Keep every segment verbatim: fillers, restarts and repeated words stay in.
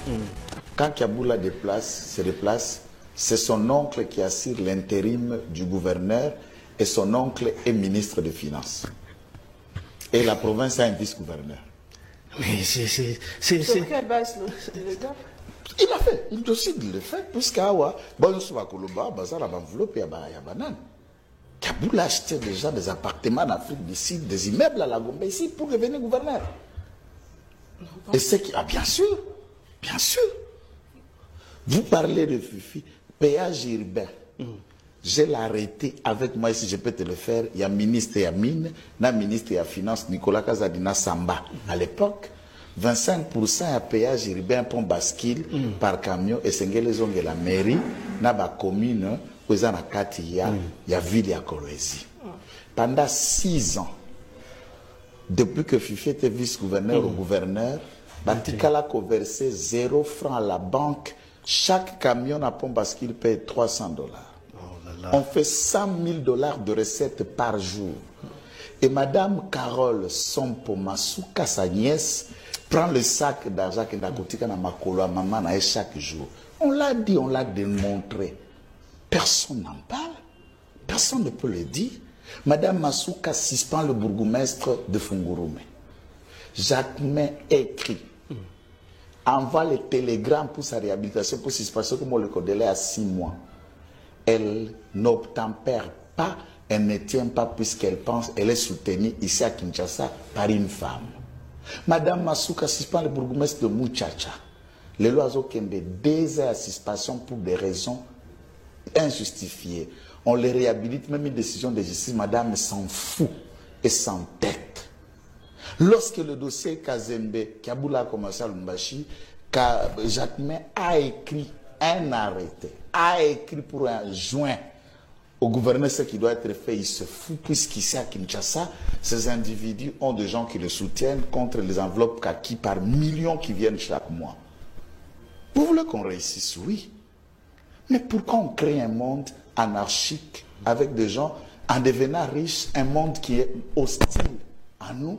Mm. Quand Kiaboula déplace, se déplace, c'est son oncle qui assure l'intérim du gouverneur et son oncle est ministre des Finances. Et la province a un vice-gouverneur. Mais c'est... Sur quelle base le gars? Il a fait, il décide de le faire, puisqu'Awa, bon, sur la Koloba, Bazar a enveloppé à Banane. Kaboul a acheté déjà des appartements en Afrique du Sud, des immeubles à la Gombe ici pour devenir gouverneur. Et c'est qui. Ah, bien sûr, bien sûr. Vous parlez de Fifi, péage urbain. Mm. Je l'ai arrêté avec moi, si je peux te le faire. Il y a ministre et Mine, il y a ministre et Finance, Nicolas Kazadina Samba. Mm. À l'époque, vingt-cinq pour cent à péage urbain pour bascule mm. par camion et c'est les onges de la mairie, na ba commune, où il y a Katia, il y a ville à Kolwezi. Pendant six ans, depuis que Fifi était vice-gouverneur mm. ou gouverneur, Batikala a versé zéro franc à la banque. Chaque camion à pont bascule paye trois cents dollars. On fait cent mille dollars de recettes par jour. Et Madame Carole Sompo Masuka, sa nièce, prend le sac d'argent que Nakotika na makolo à maman chaque jour. On l'a dit, on l'a démontré. Personne n'en parle. Personne ne peut le dire. Madame Masuka suspend le bourgmestre de Fungurume. Jacquemin écrit, envoie le télégramme pour sa réhabilitation, pour suspension, comme on le connaît à six mois. Elle n'obtempère pas, elle ne tient pas puisqu'elle pense, elle est soutenue ici à Kinshasa par une femme. Madame Masuka suspend le bourgmestre de Muchacha. Les lois ont deux heures à suspension pour des raisons injustifiées. On les réhabilite, même une décision de justice, madame s'en fout et s'entête. Lorsque le dossier Kazembe, Kiaboula a commencé à Lumbashi, Jacquemin a écrit un arrêté, a écrit pour un joint au gouverneur ce qui doit être fait, il se fout, puisqu'ici à Kinshasa, ces individus ont des gens qui le soutiennent contre les enveloppes kaki par millions qui viennent chaque mois. Vous voulez qu'on réussisse? Oui. Mais pourquoi on crée un monde anarchique avec des gens en devenant riches, un monde qui est hostile à nous?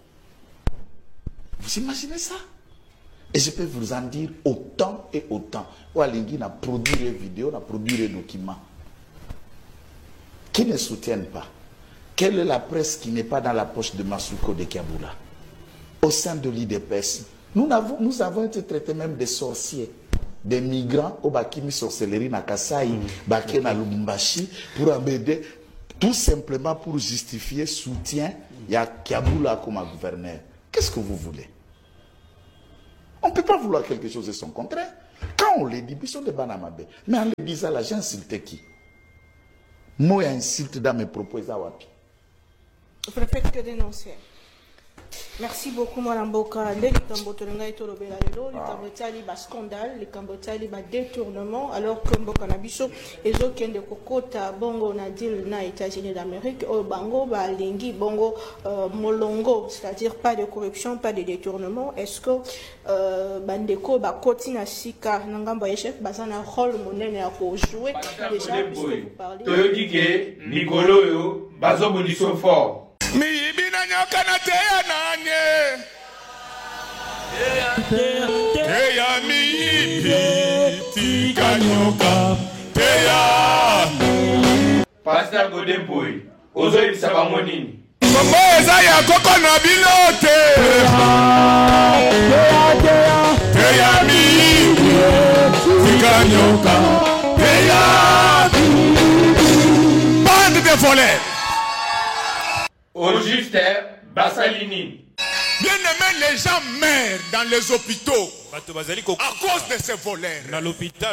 Vous imaginez ça? Et je peux vous en dire autant et autant. Oualingui n'a produit des vidéos, n'a produit des documents qui ne soutiennent pas. Quelle est la presse qui n'est pas dans la poche de Masuko de Kiaboula? Au sein de l'I D P S, nous avons, nous avons été traités même des sorciers, des migrants au Bakimi sorcellerie na Kasai, Baké na Lubumbashi, pour embêter, tout simplement pour justifier soutien il y a Kiaboula comme gouverneur. Qu'est-ce que vous voulez? On ne peut pas vouloir quelque chose de son contraire. Quand on le dit, ils sont des banamabé. Mais en le disant là, j'ai insulté qui? Moi, insulte dans mes propos. Vous ne faites que dénoncer. Merci beaucoup, Mme Boka. Les Cambotolenga et Tolobela, les Cambotali, bas scandale, les Cambotali, bas détournement, alors que Mboka Nabiso, et autres qui ont des Kokota, Bongo, Nadil, na États-Unis d'Amérique, au Bango, bah, Lingi, Bongo, euh, Molongo, c'est-à-dire pas de corruption, pas de détournement. Est-ce que, euh, Bandeko, bah, Kotina Sika, Nangamba Chef, bah, ça a un rôle monnaie à jouer. Déjà, puisque vous parlez. Toyotike, Nicolo, yo, Bazo Boniso fort. Mi ibina nyoka na teya nanye teya mi ibi tika nyoka teya Pasteur Godempoy, ozo ibisa bango nini? Mambo eza ya koko na bilote teya mi ibi tika nyoka teya bande de voleurs. Au juste, Bassalini. Bien aimé, les gens meurent dans les hôpitaux à cause de ces voleurs. Dans l'hôpital,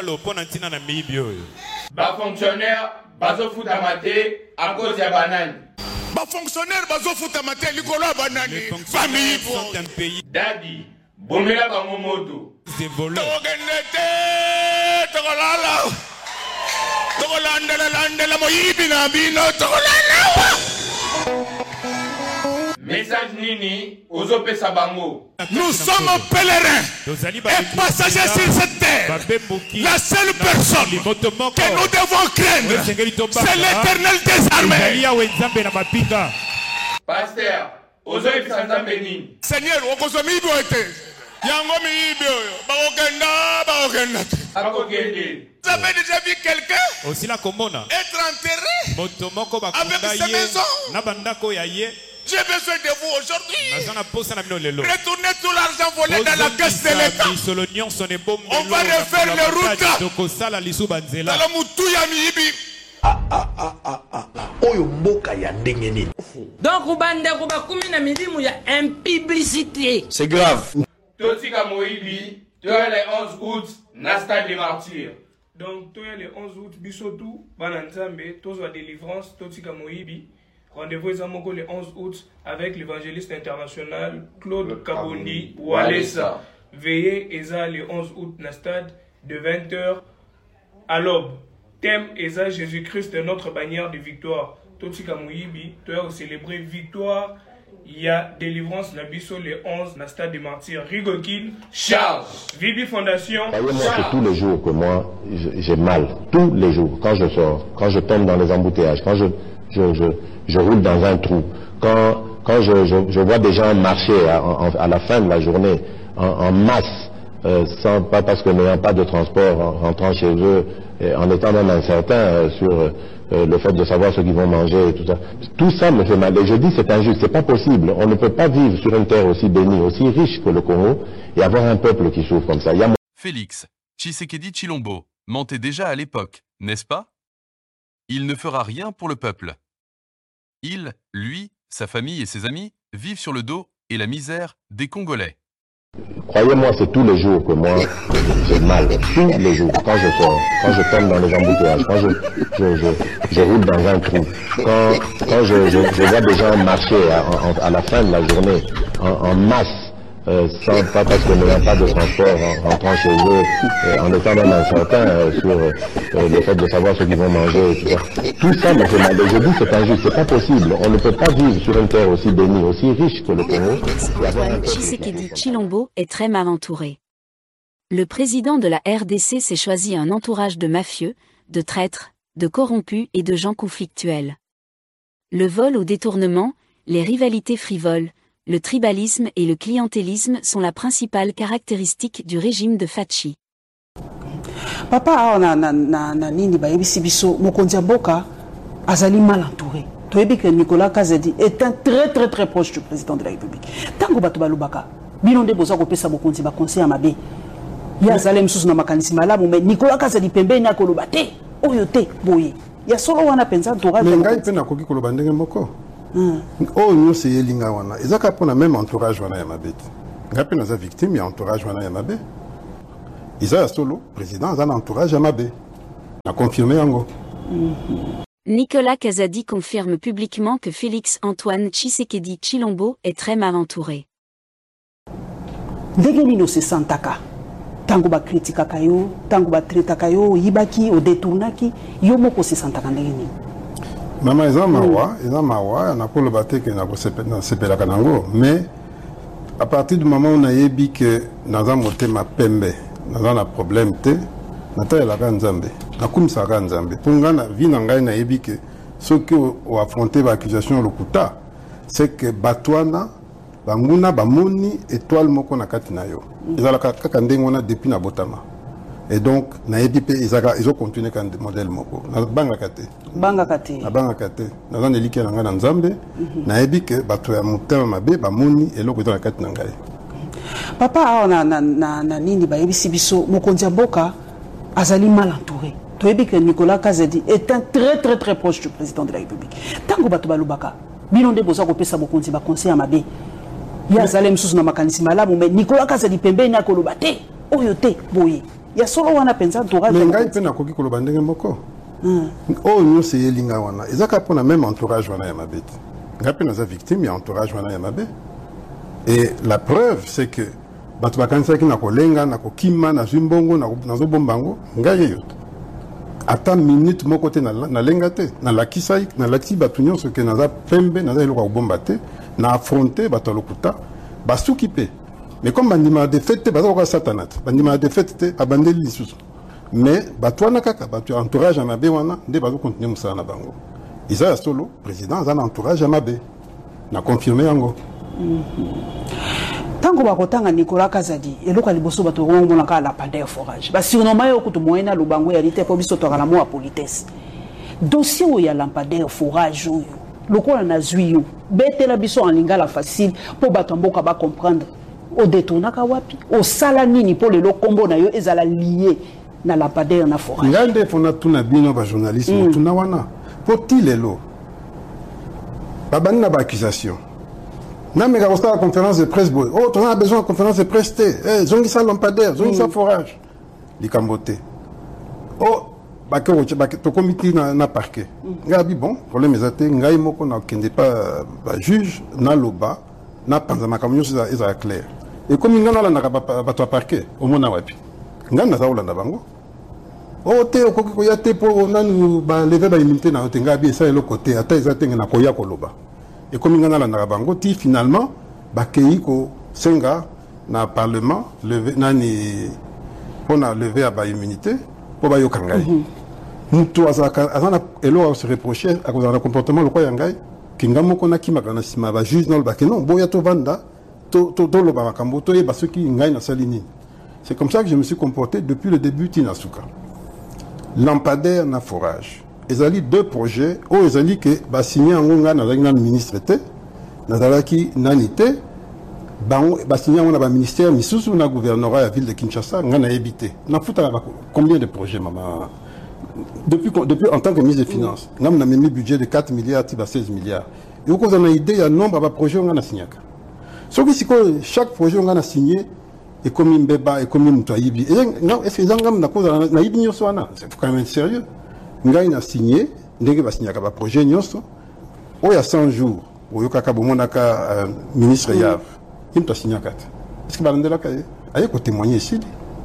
Bas fonctionnaire, bazo foutamate à cause de banane. Bas fonctionnaire, bazo foutamate likolo banane. Famille sont un pays. Daddy, bomela bangomoto. Des voleurs. Togenete, togolala. Togolandela landela moyibi na bino togolala. Message Nini, Ozope Sabango. Nous sommes pèlerins et passagers sur cette terre. La seule personne que nous devons craindre, c'est l'Éternel des armées. Pasteur, Ozope Sanzambeni. Seigneur, Okozomi doit être. Yango miibi oyo. Bakokenda, bakokenda. Bakokende. Vous avez déjà vu quelqu'un aussi la komona être enterré motomoko avec sa maison? Na bandako ya ye. J'ai besoin de vous aujourd'hui. Retournez tout l'argent volé dans la caisse de l'État. On va refaire les routes. Dans la moutouya miibi. Ah ah ah ah ah ah. Oyo mboka ya ndenge nini. Donc ubande kuba kumi na milimu ya impiblicité. C'est grave. Totika Moibi, tu as les onze août, Nasta des martyrs. Donc tu as les onze août, Bisotou, Bananzambe, Tozo délivrance, Totika Moibi. Rendez-vous le onze août avec l'évangéliste international Claude Kabondi Walesa. Veillez Eza le onze août na stade de vingt heures à l'aube. Thème Eza Jésus-Christ notre bannière de victoire. Totika Moibi, tu as célébré victoire. Il y a délivrance Nabiso le onze na stade des martyrs. Rigokin Charles. Vibi Fondation. Moi, c'est tous les jours que moi j'ai mal. Tous les jours. Quand je sors, quand je tombe dans les embouteillages, quand je Je, je, je roule dans un trou. Quand, quand je, je, je vois des gens marcher à, à, à la fin de la journée en, en masse, euh, sans, pas parce que n'ayant pas de transport, en rentrant chez eux, et en étant même incertain euh, sur euh, le fait de savoir ce qu'ils vont manger et tout ça. Tout ça me fait mal. Et je dis c'est injuste, c'est pas possible. On ne peut pas vivre sur une terre aussi bénie, aussi riche que le Congo et avoir un peuple qui souffre comme ça. Il y a... Félix Tshisekedi Tshilombo mentait déjà à l'époque, n'est-ce pas? Il ne fera rien pour le peuple. Il, lui, sa famille et ses amis vivent sur le dos et la misère des Congolais. Croyez-moi, c'est tous les jours que moi j'ai mal. Tous les jours. Quand je sors, quand je tombe dans les embouteillages, quand je, je, je, je roule dans un trou, quand, quand je, je, je vois des gens marcher à, à, à la fin de la journée en, en masse, Euh, sans, pas parce que n'ayant pas de transport en rentrant chez eux, euh, en étant même incertain euh, sur euh, le fait de savoir ce qu'ils vont manger et tout ça. Tout ça me fait mal. Et je dis c'est injuste, c'est pas possible. On ne peut pas vivre sur une terre aussi bénie, aussi riche que le Congo. Antoine Tshisekedi Tshilombo est très mal entouré. Le président de la R D C s'est choisi un entourage de mafieux, de traîtres, de corrompus et de gens conflictuels. Le vol au détournement, les rivalités frivoles, le tribalisme et le clientélisme sont la principale caractéristique du régime de Fachi. Papa, na na na na nini ba yebisi biso mokonzi mboka azali mal entouré. Toyebi que Nicolas Kazadi est un très très très proche du président de la République. Tango bato balubaka, bilonde boza ko pesa mokonzi ba conseil à mabe. Ya zalem susu na makanisi malamu mais Nicolas Kazadi pembeni na koloba te, oyo te boye. Ya solo wana penza entourage. Mais ngai pe na koki koloba ndenge moko. Oh nous c'est yelinga wana ezaka pona même entourage wana ya mabeti ngapi naza victime ya entourage wana ya mabe isa solo président za entourage ya mabe na confirmé yango. Nicolas Kazadi confirme publiquement que Félix Antoine Tshisekedi Tshilombo est très mal entouré. Ndenge nino se santaka tango ba critique kayo tango ba traite kayo yibaki o détournaki yo moko se santaka ndenge nini. Maman eza mawa, eza mawa, na ko le baté que na ko sepela kanango, mais à partir du moment où on a yebi que naza motema pembe, naza na problème te, nata la ganzambe, na kumsa ganzambe. Ponga na vie na ngai na yebi que ce que o affronter l'accusation lokuta, c'est que batwana banguna bamoni étoile moko na kati na yo. Ezala kaka ndenge wana depuis na botama. Et donc, na ebipe ils ont continué quand modèle moko. Na banga kate. Banga kate. Na banga kate. Na zane like na ngana nzambe. Na ebike bato ya mutema mabe ba moni eloko dans la kate na ngai. Papa na na na na nini ba yebisi biso mokonzi mboka azali mal entouré. Toyebi que Nicolas Kazadi est un très très très proche du président de la République. Tango bato balubaka, bilonde boza ko pesa mokonzi ba conseil à mabe. Ya zalem susu na makanisi malamu mais Nicolas Kazadi pembeni na koloba te, oyo te boye. Ya solo wana penza entourage. Mais ngai pe na koki koloba ndenge moko. Oh nous c'est yelinga wana ezaka pona même entourage wana ya mabeti ngapi naza victime ya entourage wana ya mabe. Et la preuve c'est que bato bakanisa ki na kolenga na kokima na zimbongo na nazo bombango ngai yo ata minute moko te na na lenga te na lakisai na lati bato nyonso ke naza pembe naza eloko ko bomba te na affronter bato lokuta basuki pe. Mais comme bandima de fête baza ko satanat bandima de fête abandeli lisusu. Mais batwana kaka batu entourage à mabe wana nde bazo continuer musala na bango. Isa solo président za entourage à mabe na confirmer yango. tango bakotanga Nicolas Kazadi eloko liboso bato ngomona ka la pandeur forage ba surnommer yo kutu moyena lubango ya lite po biso to kana mo politesse dossier o ya lampadaire forage oyo lokola na zuyo betela biso en lingala facile po bato mboka ba comprendre o détournaka wapi o sala nini po le kombo na yo ezala lié na lampadaire na forage ngande fona tuna bino ba journalisme tuna wana poti lelo babani na ba accusation na mega la conférence de presse boy oh on a besoin de conférence de presse eh zongi sa lampadaire zongi sa forage likambote oh bako to comité na na parquet ngabi bon problème ezate ngai moko na kende pas ba juge na loba na panza makamyo za eza clair et comme ngana na ba to parquet au mona wapi ngana za ulanda bango oh te okoki ko ya te po nanu ba lever ba immunité na te ngabi ça le côté ata ezate na koya ko loba et comme ngana la bango ti finalement bakei ko senga na parlement lever nani pona lever à ba immunité pour ba yokangai mutu azaka azana elo se reprocher à cause de comportement le quoi yangai kinga moko na kimaka na sima ba juge non ba que non boya to vanda to to to lo ba makambo to yeba soki ngai na salini. C'est comme ça que je me suis comporté depuis le début Tinasuka. Lampadaire na forage. Ezali deux projets o ezali que ba signé en ngonga na na ministre té na dalaki nanité bango ba signé on a ba ministère misusu na gouvernorat la ville de Kinshasa ngana habité na futa combien de projets maman depuis depuis en tant que ministre des finances ngam na mis budget de quatre milliards à seize milliards et au cause on a idée il y a nombre de projets on a signé so que chaque projet on a signé et comme mbeba et comme mtoyibi et non est-ce que ngam na cause na ibi nyoso wana c'est quand même sérieux ngai na signé ndenge ba signé ka ba projet nyoso o ya cent jours o yokaka bomonaka ministre yav imta signé kat est-ce que balandela ka aye ko témoigner ici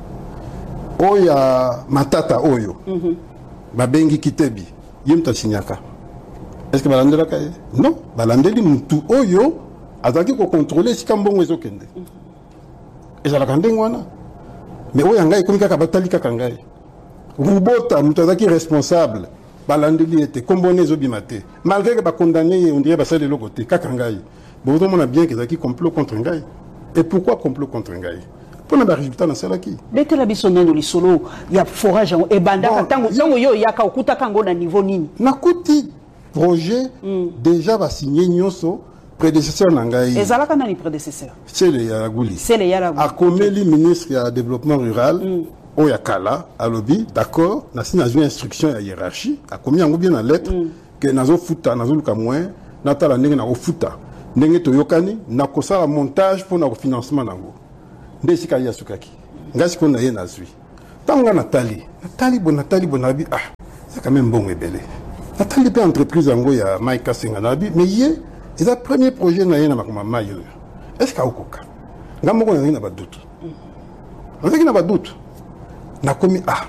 o ya matata oyo babengi kitebi yimta signaka est-ce que balandela ka non balandeli mutu oyo azaki ko contrôler si kambongo ezokende ezala kandengo wana mais oyo ngai komika ka batali ka ngai Rubota mutu azaki responsable balandeli ete kombone ezobimate malgré que ba condamné on dirait ba sale le côté ka ngai bon on a bien que ezaki complot contre ngai et pourquoi complot contre ngai pour na résultat na salaki bete la biso nando li solo ya forage et banda tango tango yo yaka okuta kango na niveau nini na kuti projet déjà va signer nyoso prédécesseur nangai ezalaka nani prédécesseur c'est le Yaraguli c'est le Yaraguli a commis ministre ya développement rural o yakala alobi d'accord na signé une instruction ya hiérarchie a commis en bien en lettre que nazo futa nazo luka moins natala ndenge na futa ndenge to yokani na kosala montage pour na financement nango ndesika ya sukaki ngasi ko na ye na zui tanga natali natali bon natali bon abi ah c'est quand même bon ebele natali pe entreprise ngo ya Maika Senga nabi mais ye c'est le premier projet na ye na makoma mayo est-ce ka okoka ngamoko na ba doute on dit qu'il n'a pas doute na komi ah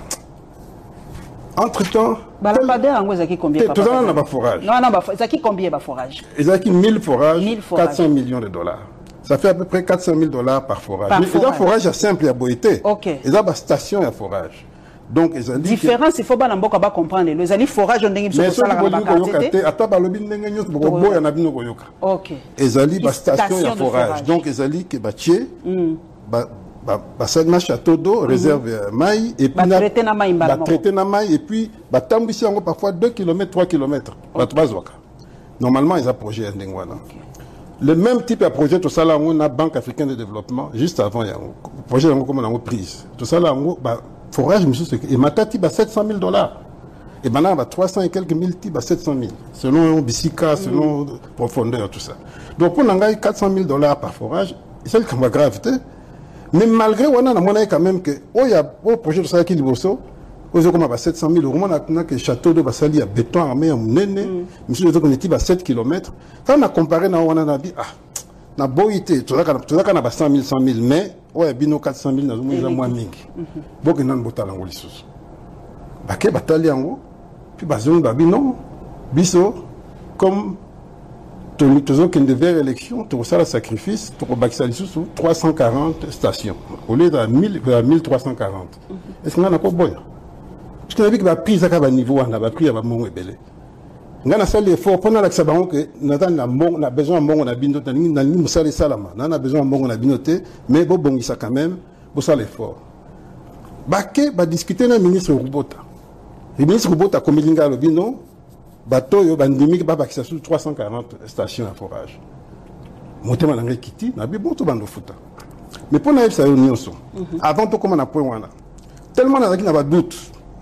entre temps balampadaire ngo ezaki combien papa tout ça na ba forage non non ba ezaki combien ba forage ezaki mille forages quatre cents millions de dollars. Ça fait à peu près quatre cent mille dollars par forage. Par mais forage. un forage simple à Boïté. Ok. Et là, une station à forage. Donc, ils ont dit. Différence, il faut pas l'emboka pas comprendre. Les amis forage, on dit que mais ça la carte. Attends, bah le bin n'engue nyos beaucoup boy en abino koyoka. Ok. Ils ont dit une station à forage. Donc, ils ont dit que bâtier, bah bah bah ça marche château d'eau réserve maï et puis bah traiter na maï bah traiter na maï et puis bah tambisi encore parfois deux kilomètres trois kilomètres. Bah tu vas voir. Normalement, ils ont projet ndengwana. Le même type de projet, tout ça là, on a Banque africaine de développement, juste avant, il y a un projet comme on a prise. Tout ça là, on a forage, et Matati, bah sept cent mille dollars. Et maintenant, bah trois cents et quelques mille types, bah sept cent mille. Selon Bissika, selon mm. profondeur, tout ça. Donc, on a quatre cent mille dollars par forage, c'est le cas gravité. Mais malgré, on a quand même que, oh, il y a un projet de ça qui est libre. Aux comme à sept cent mille euros, on a que château de Bassali à béton armé à Mounene, monsieur les autres, on était à sept kilomètres. Quand on a comparé, on a dit, ah, na boïté, tout ça, tout ça, on a cent mille, cent mille, mais, ouais, bino quatre cent mille, on a moins mingi. Bon, on a un botal en Golissus. Baké, batali en haut, puis bazon, babino, biso, comme, tout le monde qui devait élection, tout ça, le sacrifice, pour Baksali sous trois cent quarante stations, au lieu de mille trois cent quarante. Est-ce qu'on a pas bon? Parce qu'on a vu que la prise à un niveau, on a pris à mon ébélé. ngana sali effort pendant la sabango que nata na mbongo na besoin mbongo na bino tani na ni musali salama na na besoin mbongo na bino te mais bo bongisa quand même bo sala effort baké ba discuter na ministre Rubota le ministre Rubota komilinga lo bino bato yo bandimi ba bakisa sur trois cent quarante stations à forage motema na kiti na bi bon to bando futa mais pour na ça yo nyonso avant to comment na point wana tellement na na ba doute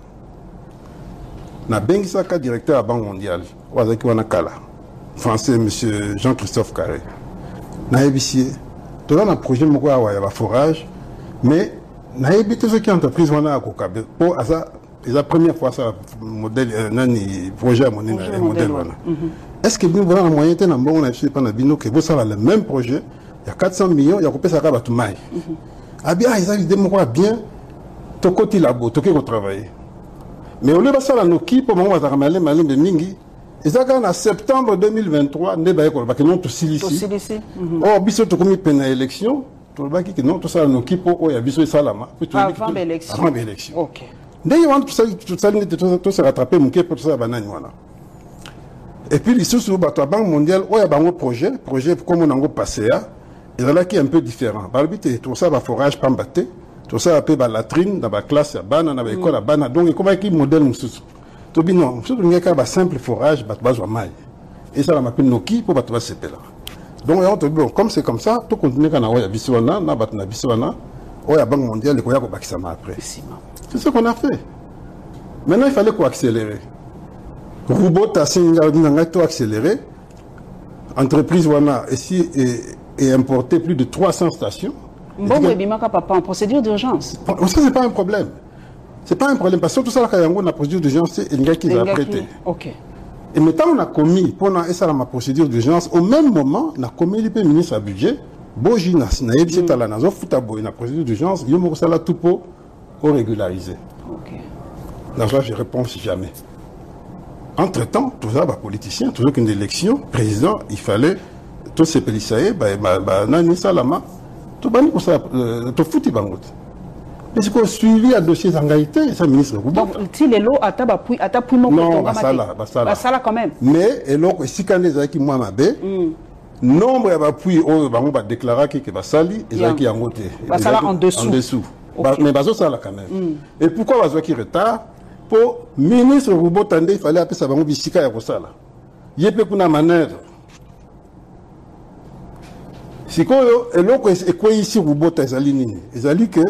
na bengisaka directeur à la Banque mondiale wazaki wana kala français monsieur Jean-Christophe Carré na ébicier tout dans un projet moko ya ba forage mais na ébité ce qui entreprise wana akokabe pour ça c'est la première fois ça modèle nani projet mon modèle wana est-ce que nous voilà en moyen temps bon on a fait pendant bino que vous ça le même projet il y a quatre cents millions il y a coupé ça ka batu mai ah bien ils ont idée moko bien to côté labo to ko travailler mais au lieu de ça, nous qui pour moi, on va aller mal de mingi. Et ça quand en septembre deux mille vingt-trois, ne pas que parce que non tout silici. Oh, biso to comme peine élection, tout le baki que non tout ça nous qui pour oh, il y a biso salama. Avant l'élection. Avant l'élection. OK. D'ailleurs, tout ça tout ça tout se rattraper mon qui pour ça banane voilà. Et puis les sous bato la Banque mondiale, oh il y a un projet, projet comme on a passé là, et là qui est un peu différent. Par le but tout ça va forage pas battre. Tout ça appelle la latrine dans la classe, dans l'école, dans la donc comment est-ce modèle nous tout bien non, surtout il y a un simple forage, bah tu vas maille. Et ça la m'appelle Noki pour bah tu vas se là. Donc on te bon comme c'est comme ça, tout continue quand on a bisouana, na bat na bisouana, on a Banque mondiale, il y a quoi qui ça m'a après. C'est ce qu'on a fait. Maintenant il fallait quoi accélérer. Robot a singa tout accélérer. Entreprise wana ici et importé plus de trois cents stations. Bon, mais Bimaka papa en procédure d'urgence. Ça c'est pas un problème. C'est pas un problème parce que tout ça là quand on a procédure d'urgence c'est il y a qui l'a prêté. OK. Et maintenant on a commis pendant et ça la procédure d'urgence au même moment on a commis le ministre à budget Boji na na yebisi tala na zo futa boy na procédure d'urgence yo mo ça là tout pour régulariser. OK. Là je réponds si jamais. Entre-temps, tout ça bah politicien, toujours qu'une élection, président, il fallait tous ces policiers bah bah nani salama tout bani pour ça tout fouti bangot. Mais c'est qu'on suivi à dossier d'engagité, ça ministre. Donc si les lots à taba puis à taba puis mon non, bah ça là, bah ça là. Bah ça là quand même. Mais et donc si quand les qui moi mabé nombre ya ba puis oh bango ba déclarer que ba sali et ça qui en côté. Bah ça là en dessous. En dessous. Mais bah ça là quand même. Et pourquoi va qui retard pour ministre Rubo Tande il fallait appeler ça bango bisika ya kosala. Yépe kuna manœuvre. Si quoi et l'autre est quoi ici Rubota ezali nini ezali que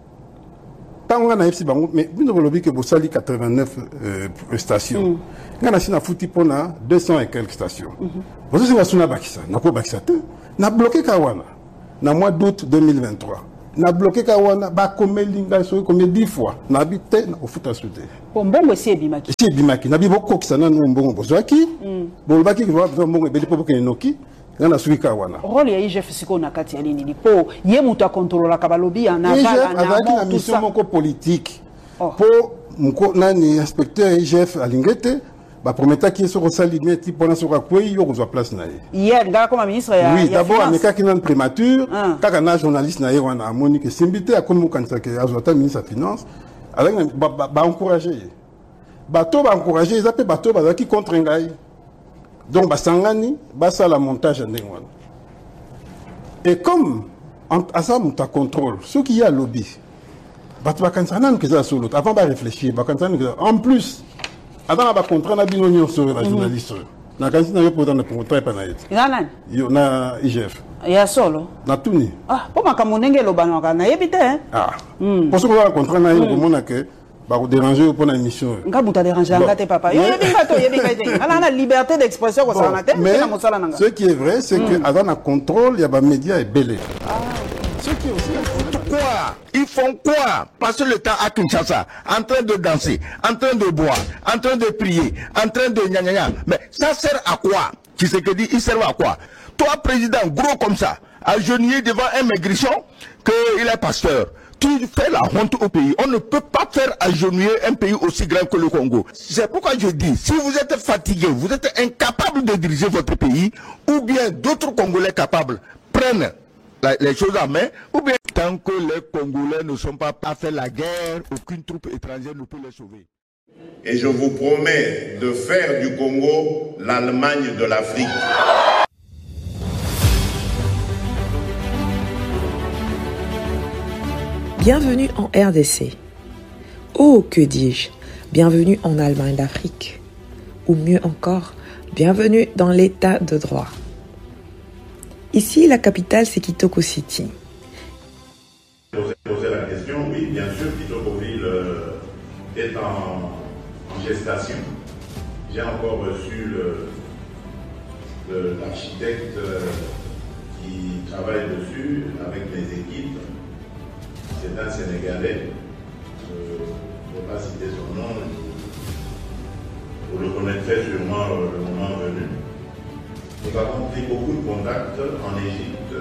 tant on a ici bango mais nous avons dit que Bossali quatre-vingt-neuf stations on a si na fouti pona deux cents et quelques stations vous savez que na bakisa na ko bakisa te na bloqué kawana na mois d'août deux mille vingt-trois na bloqué kawana ba komelinga so combien dix fois na habité na futa souté bon bon c'est bimaki c'est bimaki na bi boko kisana no mbongo bozaki bon baki ki va mbongo ebeli po ke noki na suika wana rôle ya I G F siko na kati ya nini po ye mutu a contrôler ka balobi ya na vala na na mission moko politique po mko nani inspecteur I G F alingete ba prometa ki so rosali meti pona so ka kwei yo kozwa place na ye hier ngala comme ministre ya oui d'abord ameka ki nan primature kaka na journaliste na ye wana amoni ke simbité a komu kanisa ke azota ministre finance avec ba ba encourager ba to ba encourager ils appellent ba to ba ki contre ngai. Donc, Basangani, basa la montage en Dengwan. Et comme, à ça, on contrôle, ceux qui y a lobby, avant de réfléchir, en plus, avant de contrat, on a bien union sur la journaliste. On a quand même pour le contrat et il y a I G F. Il y a solo. Na tuni. Ah, pour ma camonenge lo banaka na yebite hein. Ah. Pour ce qu'on a contrat na yo mona que ba ko déranger pour la mission. Nga buta déranger ngate papa. Yo yebinga to yebinga te. Ala na liberté d'expression ko ça na te. Mais ce qui est vrai c'est que avant un contrôle, il y a ba médias et belé. Ah. Ce qui est aussi quoi? Ils font quoi? Passer le temps à Kinshasa, en train de danser, en train de boire, en train de prier, en train de gna gna gna. Mais ça sert à quoi? Qui c'est que dit, il sert à quoi? Toi, président, gros comme ça, agenouillé devant un maigrichon, qu'il est pasteur. Tu fais la honte au pays. On ne peut pas faire agenouiller un pays aussi grand que le Congo. C'est pourquoi je dis, si vous êtes fatigué, vous êtes incapable de diriger votre pays, ou bien d'autres Congolais capables prennent la, les choses en main, ou bien tant que les Congolais ne sont pas à faire la guerre, aucune troupe étrangère ne peut les sauver. Et je vous promets de faire du Congo l'Allemagne de l'Afrique. Bienvenue en R D C. Oh, que dis-je, bienvenue en Allemagne d'Afrique. Ou mieux encore, bienvenue dans l'état de droit. Ici, la capitale, c'est Kitoko City. Poser la question, oui, bien sûr, Kitokoville euh, est en, en gestation. J'ai encore reçu l'architecte euh, qui travaille dessus avec mes équipes. C'est un Sénégalais, je ne vais pas citer son nom, vous le connaîtrez sûrement le moment venu. Nous avons pris beaucoup de contacts en Égypte,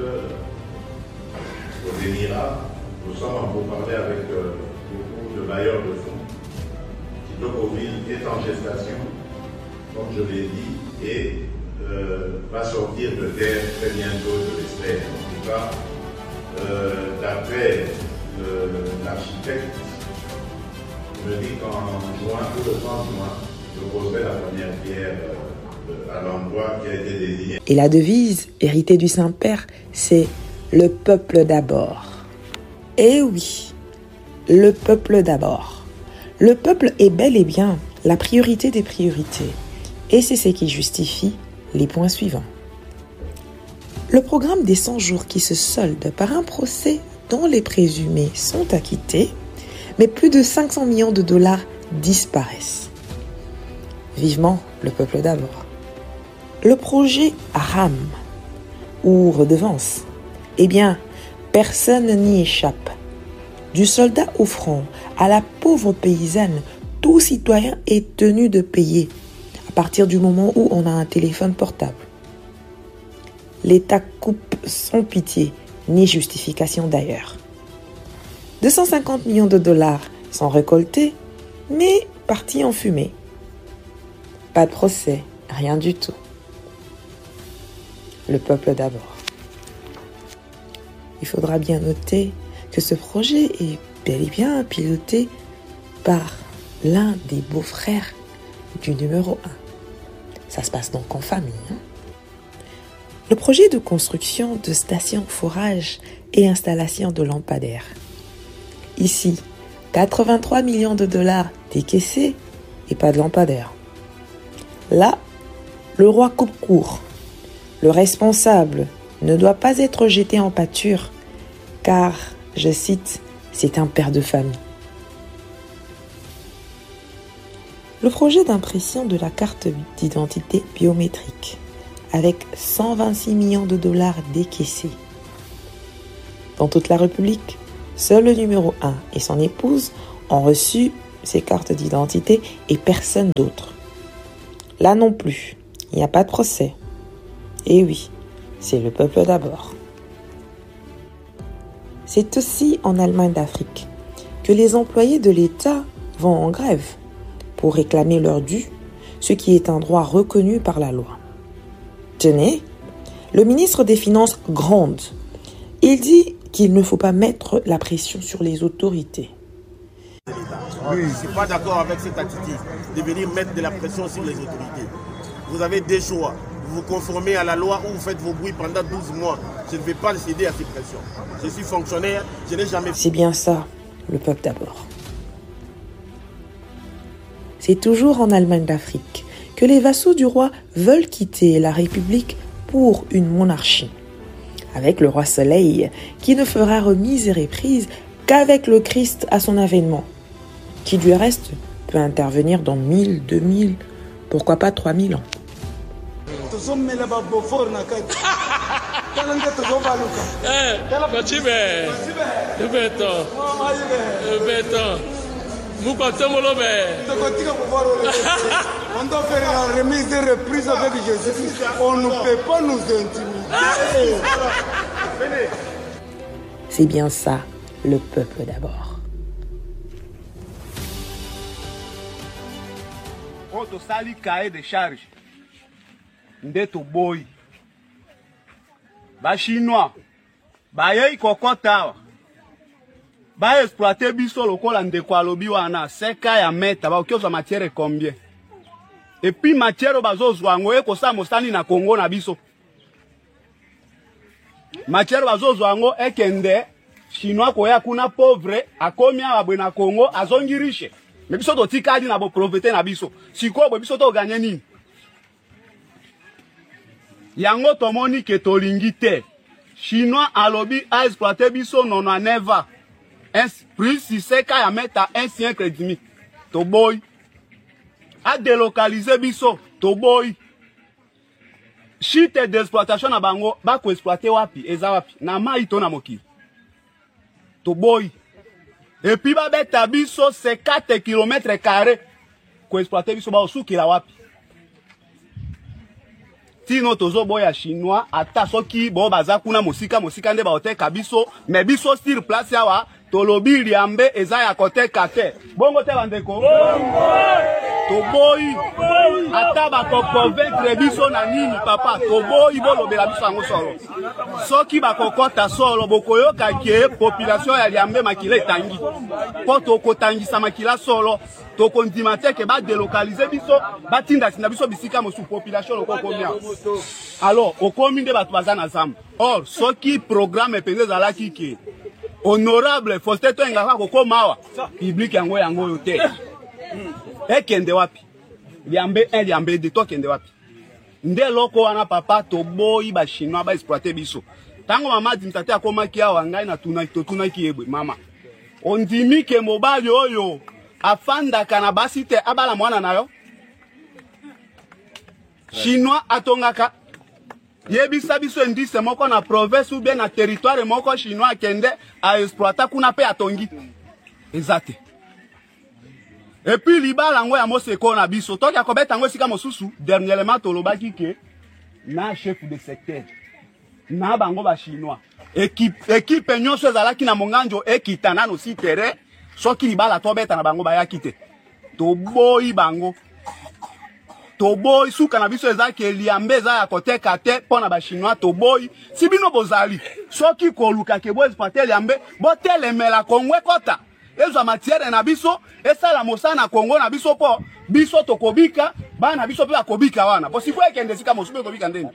aux Émirats. Nous sommes en pourparlers avec euh, beaucoup de bailleurs de fonds. Kitokoville est en gestation, comme je l'ai dit, et euh, va sortir de terre très bientôt, je l'espère. En tout cas, euh, d'après l'architecte, me dit qu'en juin, tout le trente juin, je poserai la première pierre euh, à l'endroit qui a été désigné. Et la devise, héritée du Saint-Père, c'est « Le peuple d'abord ». Eh oui, le peuple d'abord. Le peuple est bel et bien la priorité des priorités. Et c'est ce qui justifie les points suivants. Le programme des cent jours qui se solde par un procès dont les présumés sont acquittés, mais plus de cinq cents millions de dollars disparaissent. Vivement le peuple d'abord. Le projet R A M, ou redevance, eh bien, personne n'y échappe. Du soldat au front à la pauvre paysanne, tout citoyen est tenu de payer à partir du moment où on a un téléphone portable. L'État coupe sans pitié, ni justification d'ailleurs. deux cent cinquante millions de dollars sont récoltés, mais partis en fumée. Pas de procès, rien du tout. Le peuple d'abord. Il faudra bien noter que ce projet est bel et bien piloté par l'un des beaux-frères du numéro un. Ça se passe donc en famille. Hein? Le projet de construction de stations forage et installation de lampadaires. Ici, quatre-vingt-trois millions de dollars décaissés et pas de lampadaires. Là, le roi coupe court. Le responsable ne doit pas être jeté en pâture car, je cite, c'est un père de famille. Le projet d'impression de la carte d'identité biométrique avec cent vingt-six millions de dollars décaissés. Dans toute la République, seul le numéro un et son épouse ont reçu ces cartes d'identité et personne d'autre. Là non plus, il n'y a pas de procès. Et oui, c'est le peuple d'abord. C'est aussi en Allemagne d'Afrique que les employés de l'État vont en grève pour réclamer leur dû, ce qui est un droit reconnu par la loi. Tenez, le ministre des Finances gronde. Il dit qu'il ne faut pas mettre la pression sur les autorités. Oui, je ne suis pas d'accord avec cette attitude de venir mettre de la pression sur les autorités. Vous avez des choix. Vous vous conformez à la loi ou vous faites vos bruits pendant douze mois. Je ne vais pas céder à ces pressions. Je suis fonctionnaire, je n'ai jamais... C'est bien ça, le peuple d'abord. C'est toujours en Allemagne d'Afrique que les vassaux du roi veulent quitter la République pour une monarchie. Avec le roi Soleil, qui ne fera remise et reprise qu'avec le Christ à son avènement, qui du reste peut intervenir dans mille, deux mille, pourquoi pas trois mille ans. On doit faire la remise et reprise avec Jésus. On ne peut pas nous intimider. C'est bien ça, le peuple d'abord. Quand on sali cahier de charge, ndeto boy, ba chinois, ba yei kokotawa, ba exploiter biso lokola ndeko alobi wana seka ya meta ba okiozwa matière combien et puis matière bazozwa ngo ekosa mosani na Congo na biso matière bazozwa ngo ekende chinois koya kuna pauvre akomi abwe na Congo azongi riche mais biso to tikadi na bo profiter na biso siko bo biso to gagner nini yango tomoni ke tolingi te chinois alobi a exploiter biso nono neva un plus si seka ya meta un siècle et demi to boy a délocaliser biso to boy chite d'exploitation na bango ba ko exploiter wapi eza wapi na mai to na mokili to boy et puis ba beta biso cinquante kilomètres carrés ko exploiter biso ba osukila wapi tino tozo boya chinois ata soki bo baza kuna mosika mosika nde ba oteka biso mais biso sur place yawa tolobi liambe eza ya koteka te bongo te bandeko to boy ata ba ko convaincre biso na nini papa to boy bolobela biso yango solo soki ba kokota solo bokoyoka ke population ya liambe makila etangi po to kotangisa makila solo to kondima te ke ba délocaliser biso batinda sina biso bisika mosu population lokokomia alors okomi nde bato baza na zamba or soki programme penze zalaki ke honorable Faustin Toengaka kokomawa public yango yango yote ekende wapi liambe un liambe de to kende wapi nde loko wana papa to boyi ba chinois ba exploiter biso tango mama dimtate akomaki awa ngai na tuna to tuna kiebwe mama ondimi ke mobali oyo afanda kana basi te abala mwana nayo chinois atongaka yebisa biso indice moko na province ou bien na territoire moko chinois kende a exploiter kuna pe atongi ezate et puis libala ngo ya moseko na biso toki akobeta ngo sika mosusu dernièrement tolobaki ke na chef de secteur na bango ba chinois équipe équipe nyonso ezalaki na monganjo ekitana no si terrain soki libala tobeta na bango bayaki te to boyi bango to boy suka na biso ezaki eliambe eza ya koteka te pona ba chinois to boy si bino bozali soki koluka ke bo exploiter liambe bo telemela kongwe kota ezo matière na biso esala mosana Congo na biso po biso to kobika bana biso pe akobika wana po sifo ekende sika mosupe kobika ndeni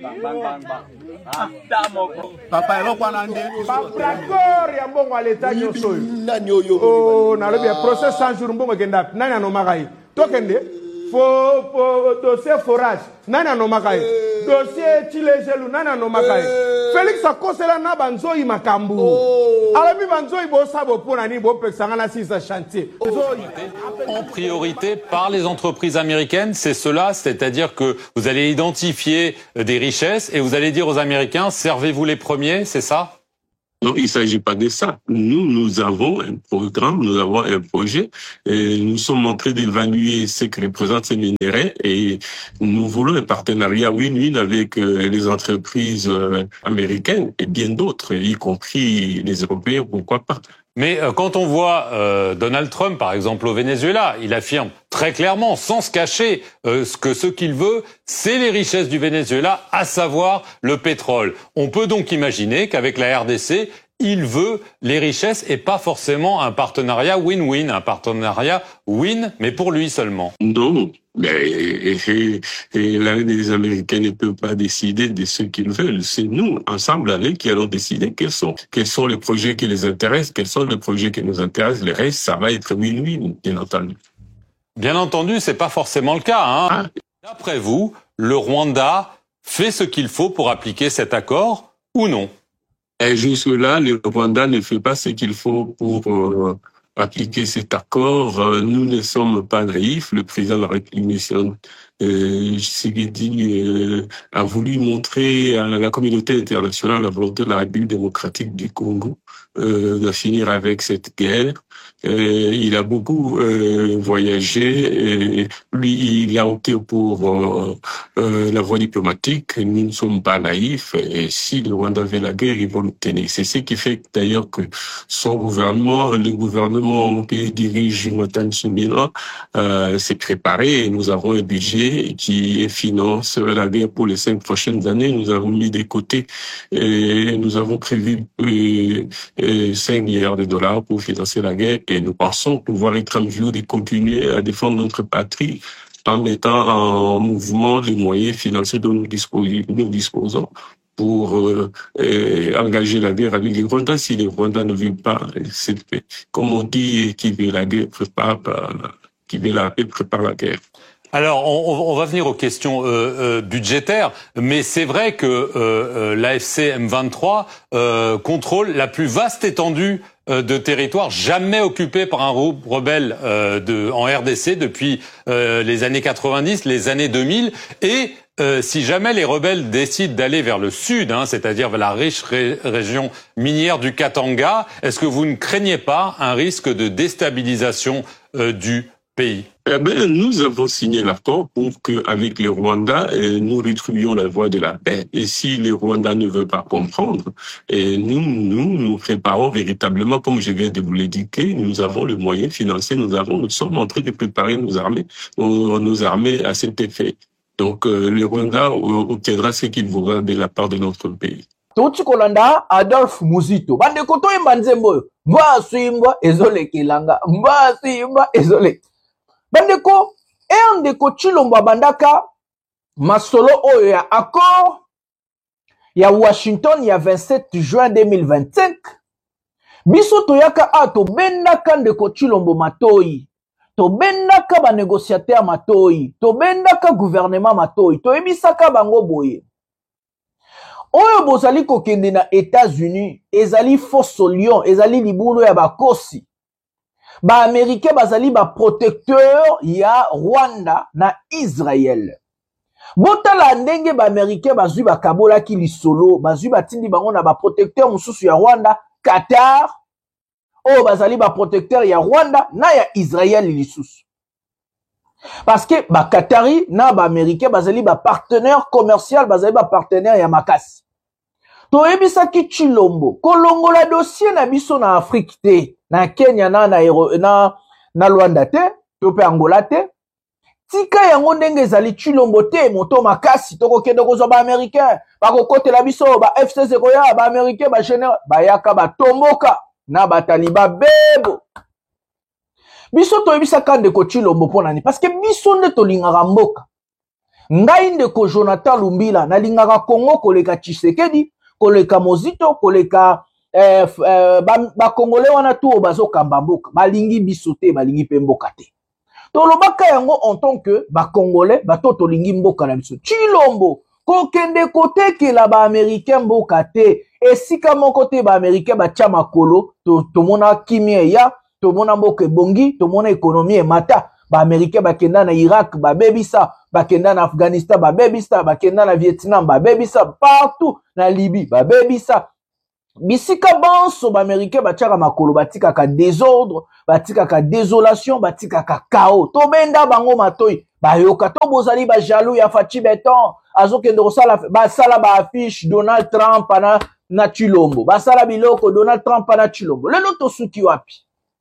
papa eloko na nde d'accord ya mbongo aleta nyoso nani oyo oh na lobi process cent jours mbongo kenda nani anomakai tokende fo fo dossier forage nani anomakai dossier chilejelu nani anomakai Félix akosela na banzoi makambu alabi banzoi bo sabo pona ni bo pexanga na sisa chantier en priorité par les entreprises américaines, c'est cela, c'est-à-dire que vous allez identifier des richesses et vous allez dire aux Américains servez-vous les premiers, c'est ça? Non, il ne s'agit pas de ça. Nous, nous avons un programme, nous avons un projet. Et nous sommes en train d'évaluer ce que représentent ces minerais et nous voulons un partenariat win-win avec euh, les entreprises euh, américaines et bien d'autres, y compris les Européens, pourquoi pas. Mais euh, quand on voit euh, Donald Trump, par exemple, au Venezuela, il affirme très clairement, sans se cacher, euh, ce que ce qu'il veut, c'est les richesses du Venezuela, à savoir le pétrole. On peut donc imaginer qu'avec la R D C, il veut les richesses et pas forcément un partenariat win-win, un partenariat win, mais pour lui seulement. Non. Mais et, et, et les Américains ne peuvent pas décider de ce qu'ils veulent. C'est nous, ensemble, avec, qui allons décider quels sont, quels sont les projets qui les intéressent, quels sont les projets qui nous intéressent. Le reste, ça va être win-win, bien entendu. Bien entendu, c'est pas forcément le cas, hein. Ah. D'après vous, le Rwanda fait ce qu'il faut pour appliquer cet accord ou non? Et jusque-là, le Rwanda ne fait pas ce qu'il faut pour euh, appliquer cet accord. Euh, nous ne sommes pas naïfs. Le président de la République, euh, Tshisekedi, euh, a voulu montrer à la communauté internationale la volonté de la République démocratique du Congo euh, de finir avec cette guerre. Euh, il a beaucoup euh, voyagé. Et lui, il a opté pour euh, euh, la voie diplomatique. Nous ne sommes pas naïfs. Et si le Rwanda veut la guerre, ils vont l'obtenir. C'est ce qui fait d'ailleurs que son gouvernement, le gouvernement qui dirige Jonathan Tsumila, euh, s'est préparé. Et nous avons un budget qui finance la guerre pour les cinq prochaines années. Nous avons mis de côté et nous avons prévu euh, euh, cinq milliards de dollars pour financer la guerre et nous pensons pouvoir être en mesure de continuer à défendre notre patrie en mettant en mouvement les moyens financiers dont nous disposons, nous disposons pour euh, euh, engager la guerre avec les Rwandais. Si les Rwandais ne veulent pas cette paix, comme on dit, qui veut la guerre prépare, qui veut la paix prépare la guerre. Alors, on, on va venir aux questions euh, euh, budgétaires, mais c'est vrai que euh, euh, l'A F C M vingt-trois euh, contrôle la plus vaste étendue euh, de territoire jamais occupée par un groupe rebelle euh, de, en R D C depuis euh, les années quatre-vingt-dix, les années deux mille, et euh, si jamais les rebelles décident d'aller vers le sud, hein, c'est-à-dire vers la riche ré région minière du Katanga, est-ce que vous ne craignez pas un risque de déstabilisation euh, du pays? Eh bien, nous avons signé l'accord pour qu'avec les Rwandais, eh, nous retrouvions la voie de la paix. Et si les Rwandais ne veulent pas comprendre, eh, nous, nous, nous préparons véritablement, comme je viens de vous l'indiquer, nous avons le moyen financier, nous avons, nous sommes en train de préparer nos armées, nos, nos armées à cet effet. Donc, euh, les Rwandais obtiendra ce qu'ils voudront de la part de notre pays. Touti kolanda Adolphe Muzito. Bande koto imba nzembo. Mba suimba ezole kilanga. Mba suimba ezole. Bandeko, e ndeko Chilombo bandaka masolo oyo ya accord ya Washington ya vingt-sept juin deux mille vingt-cinq. Biso toyaka a to bendaka ndeko Chilombo matoi. To bendaka ba négociateur matoi. To bendaka gouvernement matoi. To ebisaka bango boye. Oyo bozali kokende na États-Unis, ezali fosso lion, ezali libulu ya bakosi. Ba Américain bazali ba protecteur ya Rwanda na Israël. Botala ndenge ba Américain bazui ba kabola ki lisolo, bazui ba tindi bango na ba protecteur mususu ya Rwanda, Qatar, o bazali ba protecteur ya Rwanda na ya Israël lisusu. Parce que ba Qatari na ba Américain bazali ba partenaire commercial, bazali ba partenaire ya makasi. To ebisaki Chilombo, kolongola dossier na biso na Afrique te, na Kenya na na na, na Rwanda te, to pe Angola te. Tika yango ndenge ezali Chilombo te, moto makasi toko kende kozwa ba Américain, ba kokotela biso ba F C C koya ba Américain ba général, ba yaka ba tomboka na ba taliba bebo. Biso to ebisaka ndeko Chilombo pona ni parce que biso nde to lingaka mboka. Ngai ndeko Jonathan Lumbila na lingaka Congo koleka Tshisekedi, koleka Mozito, koleka eh, eh, ba, ba Congolais wana tu bazo kamba mboka, balingi biso te, balingi pe mboka te. To lobaka yango en tant que ba Congolais, ba to to lingi mboka na biso. Chilombo ko kende kote ke la ba Américain mboka te, esika moko te ba Américain ba tia makolo, to to mona kimie ya, to mona mboka bongi, to mona économie mata. Ba Américain ba kenda na Irak, ba bebisa, ba kenda na Afghanistan, ba bebisa, ba kenda na Vietnam, ba bebisa, partout na Libye, ba bebisa. Bisika banso ba Américain ba tiaka makolo, ba tika ka désordre, ba tika ka désolation, ba tika ka chaos. To benda bango matoi, ba yoka to bozali ba jaloux ya Fachi Beton, azo kende kosala ba sala ba affiche Donald Trump na na Chilombo. Ba sala biloko Donald Trump na Chilombo. Lelo to suki wapi?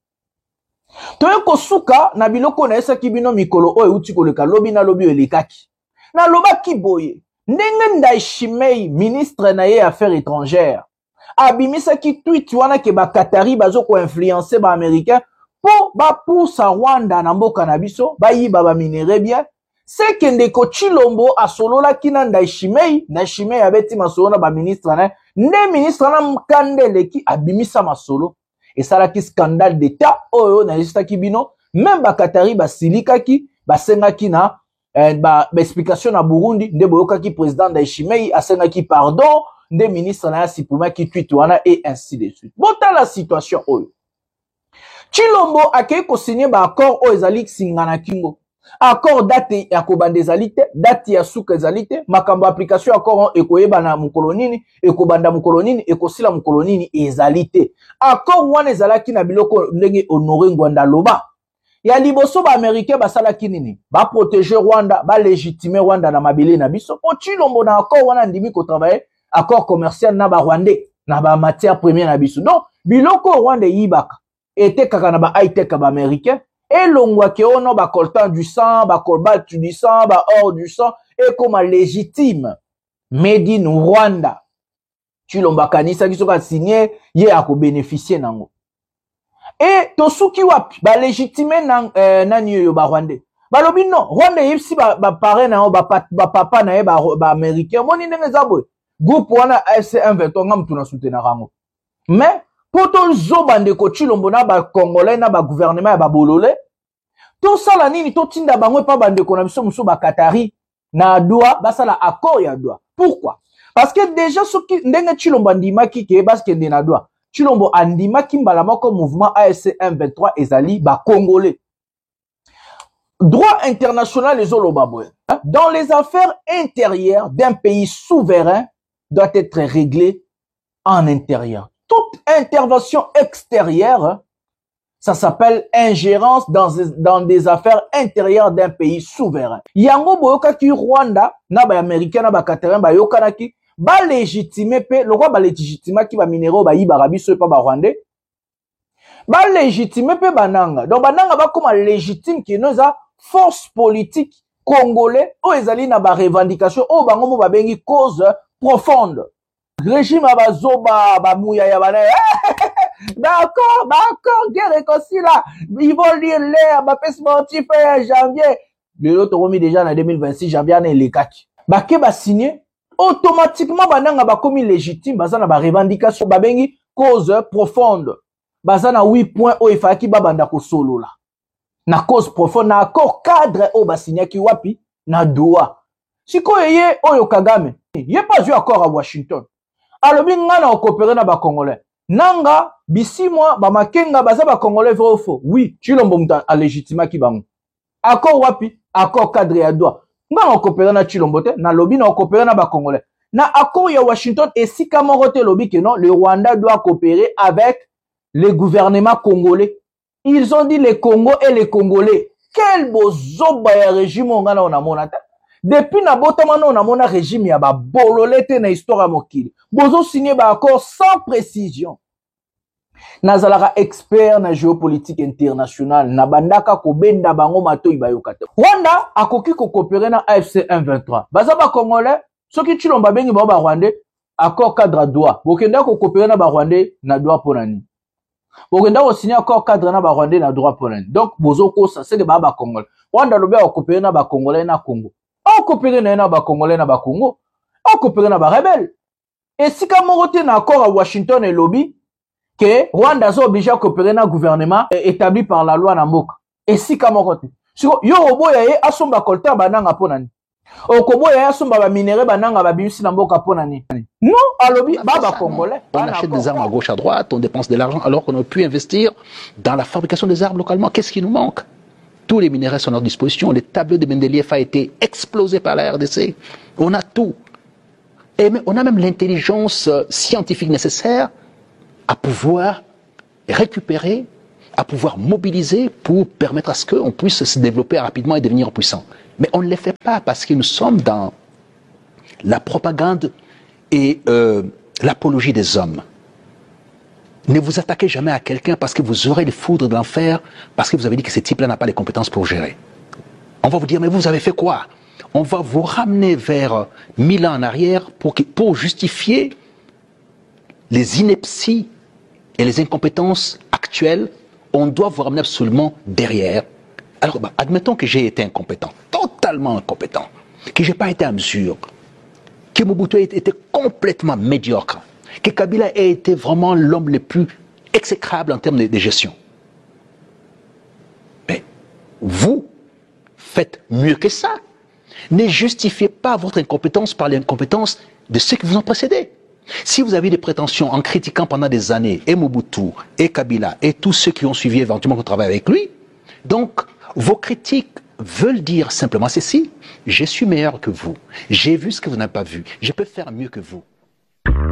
Toyo kosuka na biloko na esa kibino mikolo oyo uti koleka lobi na lobi elekaki. Na loba kiboye, ndenge Ndayishimiye ministre na ye affaires étrangères. Abimisa ki tweet wana ke ba Qatari bazo ko influencer ba américain po ba poussa Rwanda na mboka na biso, ba yiba ba minere bien. C'est que ndeko Chilombo asolola kina Ndayishimiye, Ndayishimiye abeti masolo na ba ministre na, nde ministre na mkandele ki abimisa masolo. Et ça là qui scandale d'état oyo na lista kibino même ba Qatari ba silika ki ba senga ki na eh, ba, ba explication na Burundi nde boyoka ki président Ndayishimiye asenga ki pardon nde ministre na sipuma ki tweet wana et ainsi de suite. Bota la situation oyo Chilombo akei ko signer ba accord oyo ezali singana kingo accord date ya kobanda ezali te, date ya suka ezali te, makambo application accord ekoyeba na mukolo nini, ekobanda mukolo nini, ekosila mukolo nini ezali te. Accord wana ezalaki na biloko ndenge Honoré Ngwanda loba. Ya liboso ba Américain basalaki nini? Ba protéger Rwanda, ba légitimer Rwanda na mabele na biso. Po Chilombo na accord wana ndimi ko travailler accord commercial na ba Rwandais, na ba matière première na biso. Donc biloko Rwanda yibaka ete kaka na ba high tech ba Américain. Et l'ongwa ke ono ba coltan du sang, ba cobalt du sang, ba or du sang, et comme légitime, made in Rwanda. Chilomba kanisa qui sera signé yé a ko bénéficier nango. Et to suki wapi ba légitimer nan euh, nani yo ba Rwanda. Ba lobi non, Rwanda yipsi ba ba parent na ba ba papa na ba ba américain moni ndenge zabo. Groupe wana A F C M vingt-trois ngam tuna soutenir rango. Mais pour to zo bande ko Chilombo na ba congolais na ba gouvernement ba bololé. To sala nini to tinda bango pa bande ko na biso muso ba Qatari na doa ba sala accord ya doa. Pourquoi? Parce que déjà ce qui ndenge Chilombo ndimaki ke parce que na doa. Chilombo andimaki mbala moko mouvement A F C M vingt-trois ezali ba congolais. Droit international les olobabwe. Dans les affaires intérieures d'un pays souverain doit être réglé en intérieur. Toute intervention extérieure, ça s'appelle ingérence dans, dans des affaires intérieures d'un pays souverain. Yango boyoka ki Rwanda, na ba américain na ba Qatarin ba yokanaki, ba légitimer pe, le roi ba légitimer ki ba minéraux ba yiba rabiso pa ba Rwandais. Ba légitimer pe bananga. Donc bananga ba comme légitime ki noza force politique congolais o ezali na ba revendication o bango mo ba bengi cause profonde. Régime abazoba ba mouya ya bana. D'accord, d'accord, guerre réconcilie là. Ils vont lire l'air, ba pes sportif janvier. Le lot remis déjà en deux mille vingt-six janvier na les quatre. Ba ke ba signé automatiquement bananga ba commis légitime bazana ba revendication ba bengi cause profonde. Bazana huit points o ifaki ba banda ko solo là. Na cause profonde na accord cadre o ba signé ki wapi na doa. Siko yeye oyo Kagame. Yé pas eu accord à Washington. Alors bien nga na coopérer na ba congolais. Nanga bisi moi ba makenga baza ba congolais vrai ou faux. Oui, Chilombo muta a légitima ki bango. Accord wapi? Accord cadre ya doa. Nga na coopérer na Chilombo te na lobi na coopérer na ba congolais. Na accord ya Washington et si kamorote lobi que non, le Rwanda doit coopérer avec le gouvernement congolais. Ils ont dit les Congo et les Congolais. Quel beau zoba ya régime on a na monata. Depuis na botamano on a mona régime ya ba bololete na histoire mokili. Bozo signé ba accord sans précision. Nazalaka expert na géopolitique internationale na bandaka ko benda bango mato ibayokata. Rwanda akoki ko coopérer na A F C M vingt-trois. Baza ba Congolais, soki Chilomba bengi ba Rwandais, accord cadre droit. Bokenda ko coopérer na ba Rwandais na droit ponani. Bokenda ko signer accord cadre na ba Rwandais na droit ponani. Donc bozo ko ça c'est de ba ba Congolais. Rwanda lobe ko coopérer na ba Congolais na Congo. On coopérer na ba Congolais na ba Congo. On coopérer na ba rebelle. Et si kamorote na accord à Washington et lobby que Rwanda est obligé à coopérer na gouvernement établi par la loi na mboka. Et si kamorote. Siko yo oboya ye asomba kolta bananga ponani. Okoboya ye asomba ba minéraux bananga ba bimisi na mboka ponani. Non, à lobby ba ba Congolais. On achète des armes à gauche à droite, on dépense de l'argent alors qu'on aurait pu investir dans la fabrication des armes localement. Qu'est-ce qui nous manque? Tous les minéraux sont à notre disposition. Le tableau de Mendeleev a été explosé par la R D C. On a tout. Et on a même l'intelligence scientifique nécessaire à pouvoir récupérer, à pouvoir mobiliser pour permettre à ce qu'on puisse se développer rapidement et devenir puissant. Mais on ne le fait pas parce que nous sommes dans la propagande et euh, l'apologie des hommes. Ne vous attaquez jamais à quelqu'un parce que vous aurez les foudres de l'enfer, parce que vous avez dit que ce type-là n'a pas les compétences pour gérer. On va vous dire, mais vous avez fait quoi? On va vous ramener vers mille ans en arrière pour, pour justifier les inepties et les incompétences actuelles. On doit vous ramener absolument derrière. Alors, bah, admettons que j'ai été incompétent, totalement incompétent, que je n'ai pas été à mesure, que Mobutu a été complètement médiocre, que Kabila a été vraiment l'homme le plus exécrable en termes de, de gestion. Mais vous faites mieux que ça. Ne justifiez pas votre incompétence par l'incompétence de ceux qui vous ont précédé. Si vous avez des prétentions en critiquant pendant des années et Mobutu, et Kabila, et tous ceux qui ont suivi éventuellement qu'on travaille avec lui, donc vos critiques veulent dire simplement ceci: je suis meilleur que vous, j'ai vu ce que vous n'avez pas vu, je peux faire mieux que vous.